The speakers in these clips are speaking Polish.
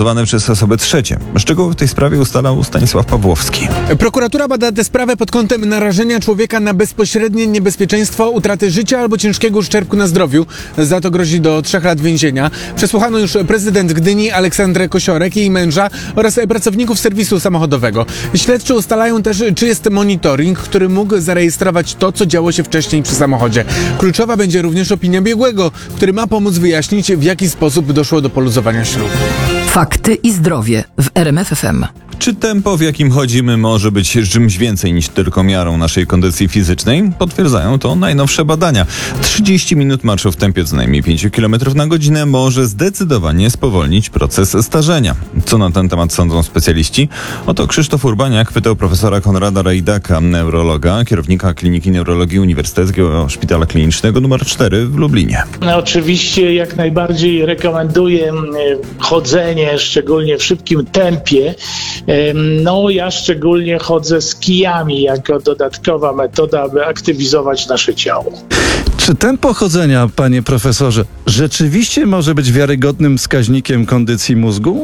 poluzowane przez osoby trzecie. Szczegóły w tej sprawie ustalał Stanisław Pawłowski. Prokuratura bada tę sprawę pod kątem narażenia człowieka na bezpośrednie niebezpieczeństwo utraty życia albo ciężkiego uszczerbku na zdrowiu. Za to grozi do 3 lat więzienia. Przesłuchano już prezydent Gdyni Aleksandrę Kosiorek i jej męża oraz pracowników serwisu samochodowego. Śledczy ustalają też, czy jest monitoring, który mógł zarejestrować to, co działo się wcześniej przy samochodzie. Kluczowa będzie również opinia biegłego, który ma pomóc wyjaśnić, w jaki sposób doszło do poluzowania ślubu. Fakty i zdrowie w RMF FM. Czy tempo, w jakim chodzimy, może być czymś więcej niż tylko miarą naszej kondycji fizycznej? Potwierdzają to najnowsze badania. 30 minut marszu w tempie co najmniej 5 km na godzinę może zdecydowanie spowolnić proces starzenia. Co na ten temat sądzą specjaliści? Oto Krzysztof Urbaniak pytał profesora Konrada Rejdaka, neurologa, kierownika Kliniki Neurologii Uniwersyteckiego Szpitala Klinicznego nr 4 w Lublinie. Oczywiście jak najbardziej rekomenduję chodzenie, szczególnie w szybkim tempie. No ja szczególnie chodzę z kijami jako dodatkowa metoda, aby aktywizować nasze ciało. Czy tempo chodzenia, panie profesorze, rzeczywiście może być wiarygodnym wskaźnikiem kondycji mózgu?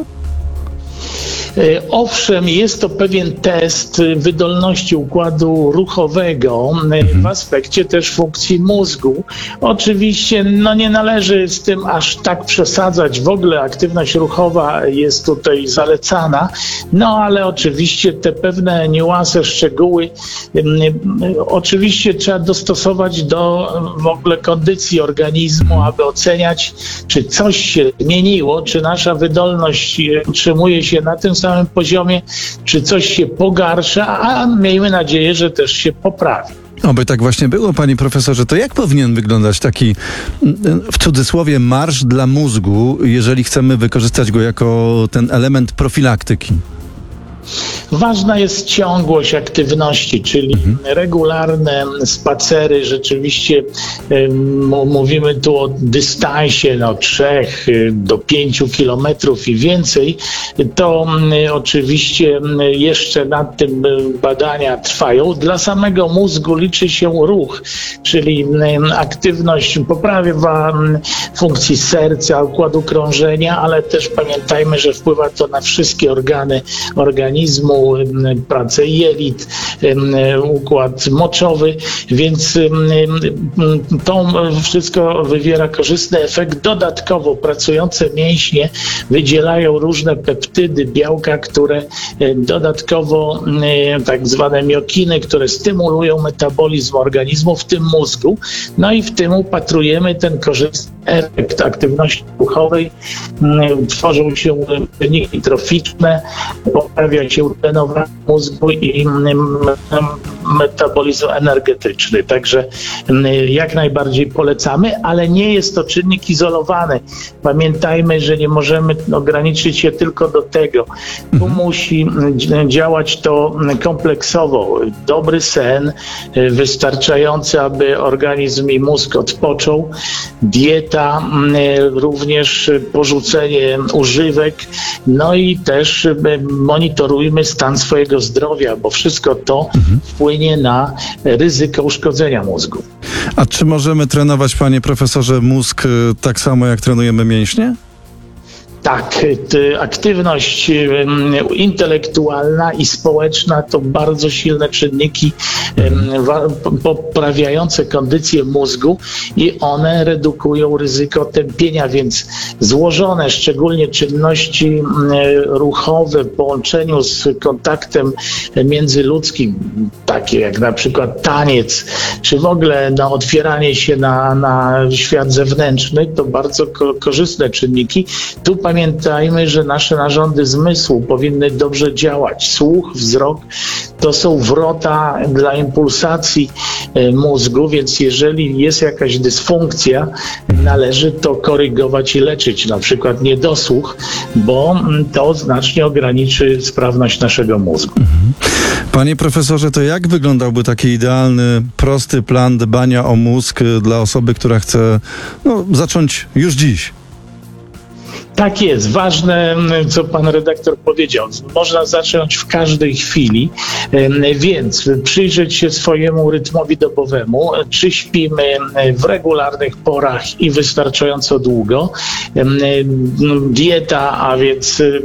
Owszem, jest to pewien test wydolności układu ruchowego w aspekcie też funkcji mózgu. Oczywiście nie należy z tym aż tak przesadzać. W ogóle aktywność ruchowa jest tutaj zalecana, ale oczywiście te pewne niuanse, szczegóły oczywiście trzeba dostosować do w ogóle kondycji organizmu, aby oceniać, czy coś się zmieniło, czy nasza wydolność utrzymuje się na tym samym poziomie, czy coś się pogarsza, a miejmy nadzieję, że też się poprawi. Oby tak właśnie było, panie profesorze. To jak powinien wyglądać taki, w cudzysłowie, marsz dla mózgu, jeżeli chcemy wykorzystać go jako ten element profilaktyki? Ważna jest ciągłość aktywności, czyli regularne spacery. Rzeczywiście mówimy tu o dystansie 3 do 5 kilometrów i więcej. To oczywiście jeszcze nad tym badania trwają. Dla samego mózgu liczy się ruch, czyli aktywność poprawia funkcji serca, układu krążenia, ale też pamiętajmy, że wpływa to na wszystkie organy organizmu, pracę jelit, układ moczowy, więc to wszystko wywiera korzystny efekt. Dodatkowo pracujące mięśnie wydzielają różne peptydy, białka, które dodatkowo tak zwane miokiny, które stymulują metabolizm organizmu, w tym mózgu. I w tym upatrujemy ten korzystny efekt aktywności ruchowej. Tworzą się czynniki troficzne, poprawia się trenowanie mózgu i metabolizm energetyczny. Także jak najbardziej polecamy, ale nie jest to czynnik izolowany. Pamiętajmy, że nie możemy ograniczyć się tylko do tego. Tu musi działać to kompleksowo. Dobry sen, wystarczający, aby organizm i mózg odpoczął. Dieta, również porzucenie używek, i też monitorujmy stan swojego zdrowia, bo wszystko to wpłynie na ryzyko uszkodzenia mózgu. A czy możemy trenować, panie profesorze, mózg tak samo jak trenujemy mięśnie? Tak, aktywność intelektualna i społeczna to bardzo silne czynniki poprawiające kondycję mózgu i one redukują ryzyko tępienia, więc złożone szczególnie czynności ruchowe w połączeniu z kontaktem międzyludzkim, takie jak na przykład taniec, czy w ogóle otwieranie się na świat zewnętrzny, to bardzo korzystne czynniki. Tu pamiętajmy, że nasze narządy zmysłu powinny dobrze działać. Słuch, wzrok to są wrota dla impulsacji mózgu, więc jeżeli jest jakaś dysfunkcja, należy to korygować i leczyć, na przykład niedosłuch, bo to znacznie ograniczy sprawność naszego mózgu. Panie profesorze, to jak wyglądałby taki idealny, prosty plan dbania o mózg dla osoby, która chce zacząć już dziś? Tak jest. Ważne, co pan redaktor powiedział. Można zacząć w każdej chwili, więc przyjrzeć się swojemu rytmowi dobowemu, czy śpimy w regularnych porach i wystarczająco długo. Dieta, a więc